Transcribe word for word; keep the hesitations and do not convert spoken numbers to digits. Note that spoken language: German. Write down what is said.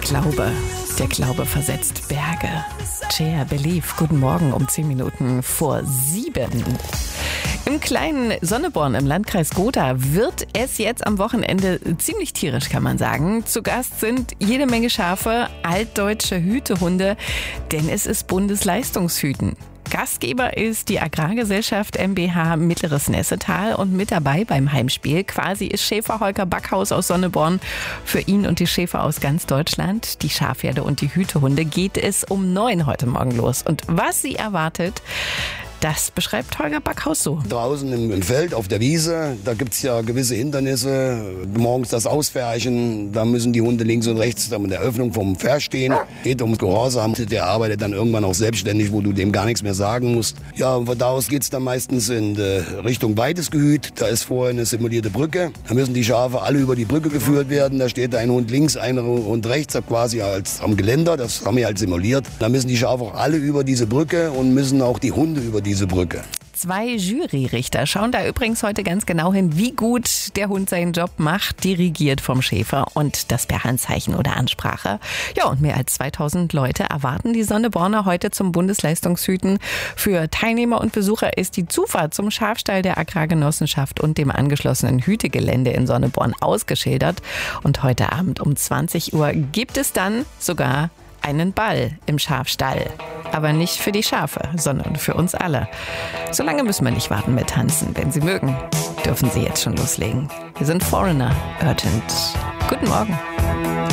Glaube. Der Glaube versetzt Berge. Cher Believe. Guten Morgen um zehn Minuten vor sieben. Im kleinen Sonneborn im Landkreis Gotha wird es jetzt am Wochenende ziemlich tierisch, kann man sagen. Zu Gast sind jede Menge Schafe, altdeutsche Hütehunde, denn es ist Bundesleistungshüten. Gastgeber ist die Agrargesellschaft MbH Mittleres Nessetal und mit dabei beim Heimspiel quasi ist Schäfer Holger Backhaus aus Sonneborn. Für ihn und die Schäfer aus ganz Deutschland, die Schafherde und die Hütehunde, geht es um neun heute Morgen los. Und was sie erwartet, das beschreibt Holger Backhaus so. Draußen im, im Feld, auf der Wiese, da gibt es ja gewisse Hindernisse. Morgens das Ausfärchen, da müssen die Hunde links und rechts in der Öffnung vom Pferd stehen. Geht ums Gehorsam. Der arbeitet dann irgendwann auch selbstständig, wo du dem gar nichts mehr sagen musst. Ja, und von da aus geht es dann meistens in äh, Richtung weites Gehüt. Da ist vorher eine simulierte Brücke. Da müssen die Schafe alle über die Brücke geführt werden. Da steht ein Hund links, ein Hund rechts, quasi als am Geländer. Das haben wir halt simuliert. Da müssen die Schafe auch alle über diese Brücke und müssen auch die Hunde über diese Brücke. Zwei Juryrichter schauen da übrigens heute ganz genau hin, wie gut der Hund seinen Job macht, dirigiert vom Schäfer und das per Handzeichen oder Ansprache. Ja, und mehr als zweitausend Leute erwarten die Sonneborner heute zum Bundesleistungshüten. Für Teilnehmer und Besucher ist die Zufahrt zum Schafstall der Agrargenossenschaft und dem angeschlossenen Hütegelände in Sonneborn ausgeschildert. Und heute Abend um zwanzig Uhr gibt es dann sogar einen Ball im Schafstall. Aber nicht für die Schafe, sondern für uns alle. So lange müssen wir nicht warten mit Tanzen. Wenn Sie mögen, dürfen Sie jetzt schon loslegen. Wir sind Foreigner, Urgent. Guten Morgen.